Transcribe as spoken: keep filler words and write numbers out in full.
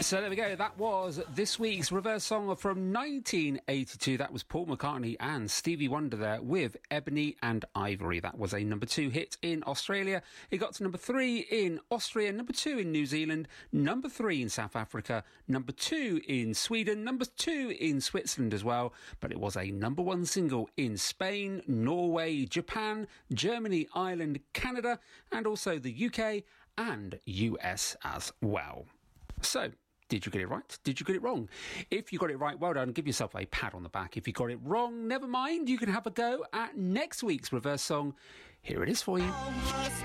So there we go. That was this week's reverse song from nineteen eighty-two. That was Paul McCartney and Stevie Wonder there with Ebony and Ivory. That was a number two hit in Australia. It got to number three in Austria, number two in New Zealand, number three in South Africa, number two in Sweden, number two in Switzerland as well. But it was a number one single in Spain, Norway, Japan, Germany, Ireland, Canada, and also the U K and U S as well. So, did you get it right? Did you get it wrong? If you got it right, well done. Give yourself a pat on the back. If you got it wrong, never mind. You can have a go at next week's reverse song. Here it is for you. Almost